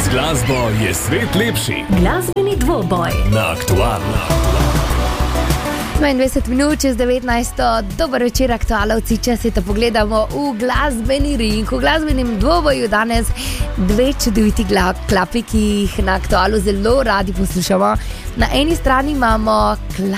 glasbo je svet lepši. Glasbeni dvoboj Na Aktualno. 22 minut čez 19. Dober večer, aktualovci. Če se te pogledamo v glasbeni ring, v glasbenem dvoboju danes dve čudoviti klapi, ki jih na Aktualu zelo radi poslušamo. Na eni strani imamo